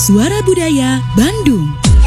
Suara Budaya Bandung.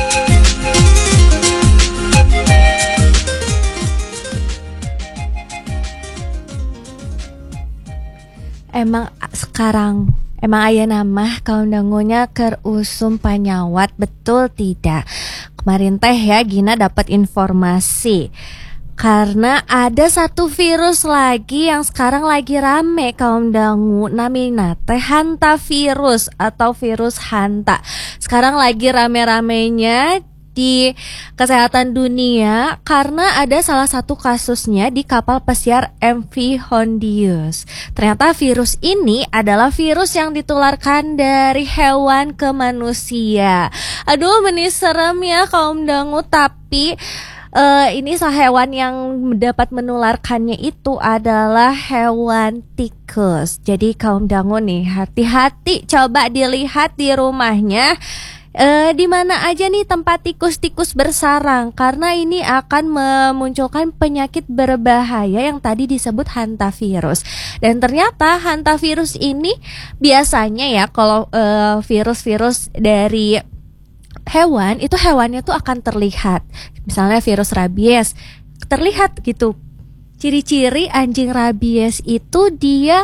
Emang aya nama kaum dangunya keur usum panyawat, betul tidak? Kemarin teh ya Gina dapat informasi karena ada satu virus lagi yang sekarang lagi rame kaum dangu, namina teh hantavirus atau virus hanta. Sekarang lagi rame-ramenya di kesehatan dunia karena ada salah satu kasusnya di kapal pesiar MV Hondius. Ternyata virus ini adalah virus yang ditularkan dari hewan ke manusia. Aduh, meni serem ya kaum dangu, tapi ini hewan yang dapat menularkannya itu adalah hewan tikus. Jadi kaum dangu nih, hati-hati, coba dilihat di rumahnya. Di mana aja nih tempat tikus-tikus bersarang, karena ini akan memunculkan penyakit berbahaya yang tadi disebut hantavirus. Dan ternyata hantavirus ini biasanya ya kalau virus-virus dari hewan itu hewannya tuh akan terlihat. Misalnya virus rabies terlihat gitu. Ciri-ciri anjing rabies itu dia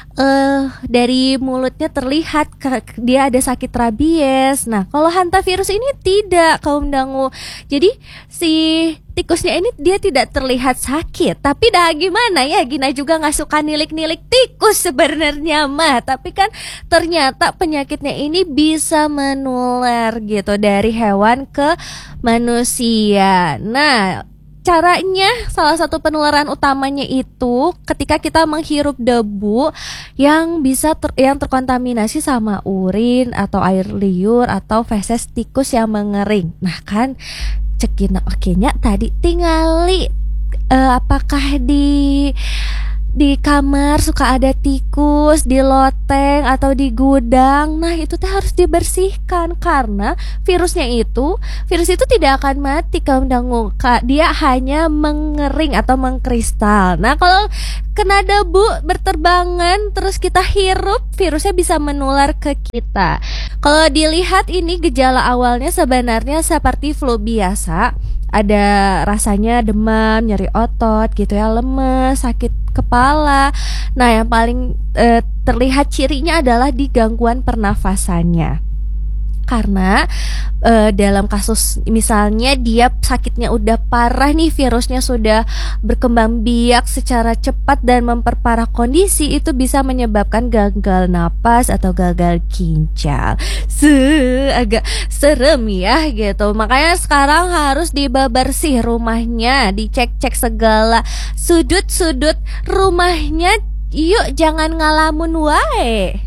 dari mulutnya terlihat dia ada sakit rabies. Nah, kalau hantavirus ini tidak kaum dangu. Jadi si tikusnya ini dia tidak terlihat sakit. Tapi dah gimana ya, Gina juga gak suka nilik-nilik tikus sebenarnya mah. Tapi kan ternyata penyakitnya ini bisa menular gitu dari hewan ke manusia. Nah, caranya, salah satu penularan utamanya itu ketika kita menghirup debu yang bisa yang terkontaminasi sama urin atau air liur atau feses tikus yang mengering. Nah kan cekina okenya tadi tingali apakah di kamar suka ada tikus, di loteng atau di gudang. Nah itu teh harus dibersihkan karena virus itu tidak akan mati kaum dangu. Dia hanya mengering atau mengkristal. Nah kalau kena debu berterbangan terus kita hirup, virusnya bisa menular ke kita. Kalau dilihat ini gejala awalnya sebenarnya seperti flu biasa. Ada rasanya demam, nyeri otot gitu ya, lemes, sakit kepala. Nah yang paling terlihat cirinya adalah di gangguan pernafasannya. Karena dalam kasus misalnya dia sakitnya udah parah nih, virusnya sudah berkembang biak secara cepat dan memperparah kondisi, itu bisa menyebabkan gagal napas atau gagal ginjal. Agak serem ya gitu. Makanya sekarang harus dibersih rumahnya, dicek-cek segala sudut-sudut rumahnya. Yuk jangan ngalamun wae.